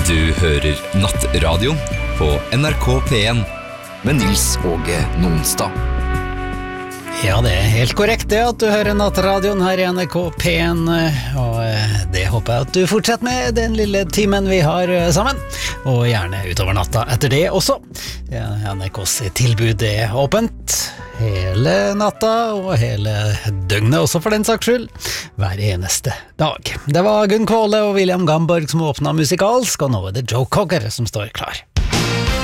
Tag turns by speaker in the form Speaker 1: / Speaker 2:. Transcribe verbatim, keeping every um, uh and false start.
Speaker 1: Du hører Nattradio på N R K P en med Nils Åge Nonstad.
Speaker 2: Ja, det er helt korrekt det at du hører Nattradioen her i N R K P en, og det håper jeg at du fortsetter med den lille timen vi har sammen, og gjerne utover natta etter det også. Ja, N R K's tilbud er åpent hele natta og hele døgnet også for den saks skyld, hver eneste dag. Det var Gunn Kvåle og William Gamborg som åpnet musikalsk, og nå er det Joe Cocker som står klar.